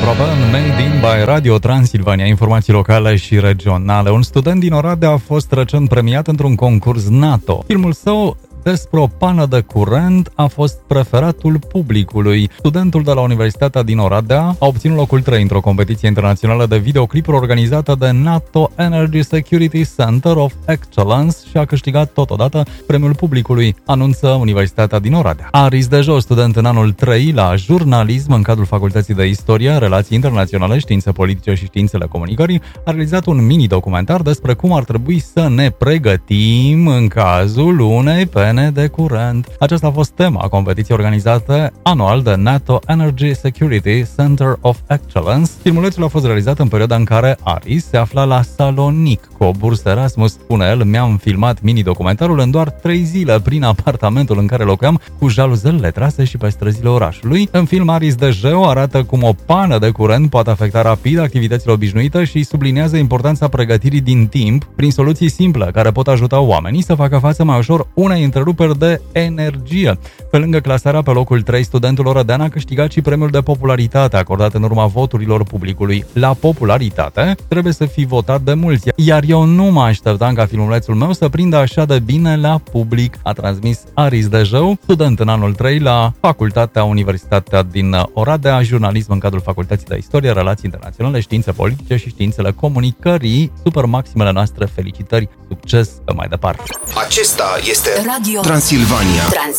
Caravan Made in by Radio Transilvania, informații locale și regionale. Un student din Oradea a fost recent premiat într-un concurs NATO. Filmul său despre o pană de curent a fost preferatul publicului. Studentul de la Universitatea din Oradea a obținut locul 3 într-o competiție internațională de videoclipuri organizată de NATO Energy Security Center of Excellence și a câștigat totodată premiul publicului, anunță Universitatea din Oradea. Aris Dejo, student în anul 3 la jurnalism în cadrul Facultății de Istorie, Relații Internaționale, Științe Politice și Științele Comunicării, a realizat un mini-documentar despre cum ar trebui să ne pregătim în cazul unei pene de curent. Aceasta a fost tema competiției organizate anual de NATO Energy Security Center of Excellence. Filmulețul a fost realizat în perioada în care Aris se afla la Salonic cu o bursă Erasmus. Spune el, mi-am filmat mini-documentarul în doar 3 zile prin apartamentul în care locuiam, cu jaluzelele trase și pe străzile orașului. În film, Aris Dejo arată cum o pană de curent poate afecta rapid activitățile obișnuite și subliniază importanța pregătirii din timp prin soluții simple care pot ajuta oamenii să facă față mai ușor unei întreruperi de energie. Pe lângă clasarea pe locul 3, studentul orădean a câștigat și premiul de popularitate acordat în urma voturilor publicului. La popularitate trebuie să fii votat de mulți, iar eu nu mă așteptam ca filmulețul meu să prindă așa de bine la public, a transmis Aris Dejo, student în anul 3 la Universitatea din Oradea, jurnalism în cadrul Facultății de Istorie, Relații Internaționale, Științe Politice și Științele Comunicării. Super maximele noastre felicitări, succes pe mai departe. Acesta este Radio Transilvania.